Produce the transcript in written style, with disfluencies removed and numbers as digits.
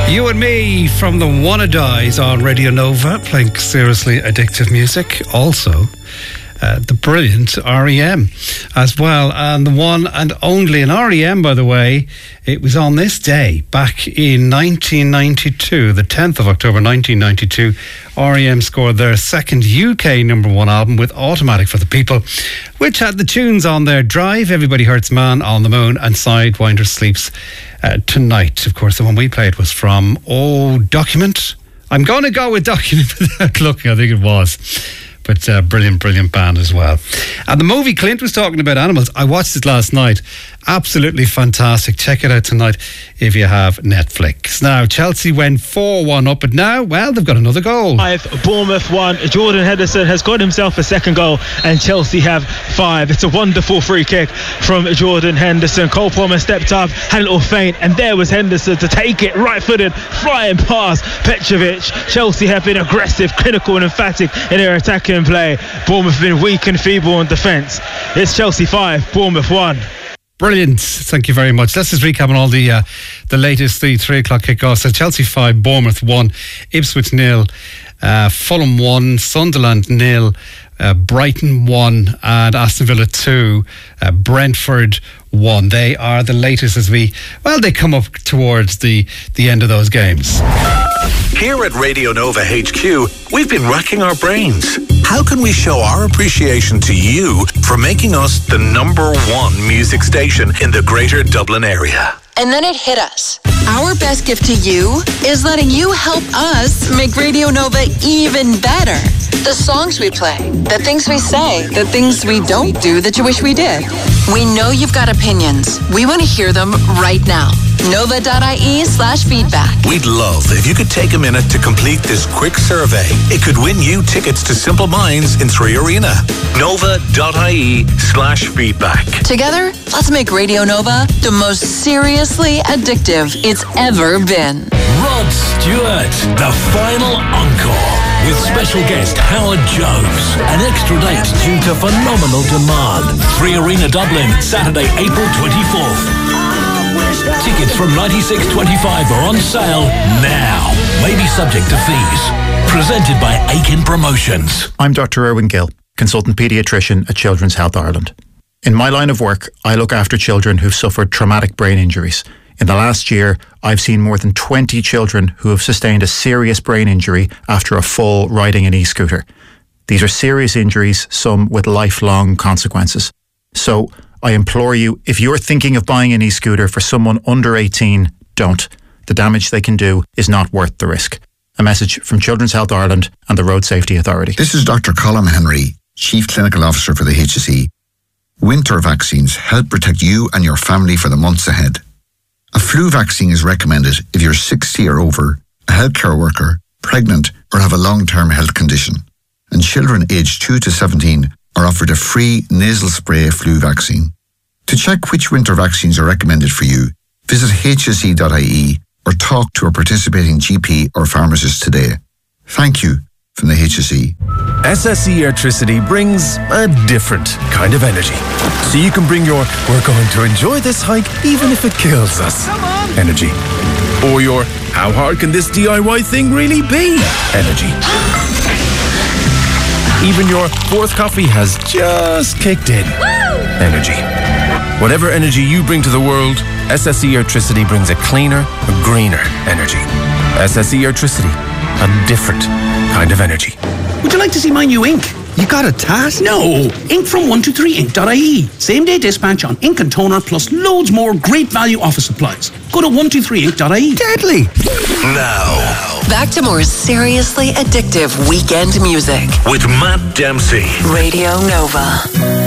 You and Me from the Wannadies on Radio Nova, playing seriously addictive music. Also, the brilliant R.E.M. as well. And the one and only, and R.E.M., by the way, it was on this day back in 1992, the 10th of October 1992, R.E.M. scored their second UK number one album with Automatic for the People, which had the tunes on there: Drive, Everybody Hurts Man, On the Moon, and Sidewinder Sleeps Tonight. Of course, the one we played was from Document. I'm going to go with Document without looking, I think it was. But brilliant band as well. And the movie Clint was talking about animals, I watched it last night. Absolutely fantastic. Check it out tonight if you have Netflix. Now, Chelsea went 4-1 up, but now, well, they've got another goal. 5, Bournemouth 1. Jordan Henderson has got himself a second goal, and Chelsea have 5. It's a wonderful free kick from Jordan Henderson. Cole Palmer stepped up, had a little feint, and there was Henderson to take it, right-footed, flying past Petrovic. Chelsea have been aggressive, clinical and emphatic in their attacking play. Bournemouth have been weak and feeble in defence. It's Chelsea 5, Bournemouth 1. Brilliant. Thank you very much. Let's just recap on all the latest, the 3 o'clock kickoffs. So Chelsea 5, Bournemouth 1, Ipswich 0, Fulham 1, Sunderland 0, Brighton 1, and Aston Villa 2, Brentford 1. They are the latest as they come up towards the end of those games. Here at Radio Nova HQ, we've been racking our brains. How can we show our appreciation to you for making us the number one music station in the Greater Dublin area? And then it hit us. Our best gift to you is letting you help us make Radio Nova even better. The songs we play, the things we say, the things we don't do that you wish we did. We know you've got opinions. We want to hear them right now. Nova.ie/feedback. We'd love if you could take a minute to complete this quick survey. It could win you tickets to Simple Minds in 3 Arena. Nova.ie/feedback. Together, let's make Radio Nova the most seriously addictive it's ever been. Rod Stewart, the final encore, with special guest Howard Jones. An extra date due to phenomenal demand. 3 Arena Dublin, Saturday, April 24th. Tickets from $96.25 are on sale now. Maybe subject to fees. Presented by Aiken Promotions. I'm Dr. Erwin Gill, consultant paediatrician at Children's Health Ireland. In my line of work, I look after children who've suffered traumatic brain injuries. In the last year, I've seen more than 20 children who have sustained a serious brain injury after a fall riding an e-scooter. These are serious injuries, some with lifelong consequences. So, I implore you, if you're thinking of buying an e-scooter for someone under 18, don't. The damage they can do is not worth the risk. A message from Children's Health Ireland and the Road Safety Authority. This is Dr. Colin Henry, Chief Clinical Officer for the HSE. Winter vaccines help protect you and your family for the months ahead. A flu vaccine is recommended if you're 60 or over, a healthcare worker, pregnant, or have a long-term health condition. And children aged 2 to 17 are offered a free nasal spray flu vaccine. To check which winter vaccines are recommended for you, visit hse.ie or talk to a participating GP or pharmacist today. Thank you from the HSE. SSE Airtricity brings a different kind of energy. So you can bring your "we're going to enjoy this hike even if it kills us" energy. Or your "how hard can this DIY thing really be" energy. Even your fourth coffee has just kicked in energy. Whatever energy you bring to the world, SSE Airtricity brings a cleaner, a greener energy. SSE Airtricity, a different kind of energy. Would you like to see my new ink? You got a task? No! Ink from 123ink.ie. Same day dispatch on ink and toner, plus loads more great value office supplies. Go to 123ink.ie. Deadly! Now, Back to more seriously addictive weekend music. with Matt Dempsey. Radio Nova.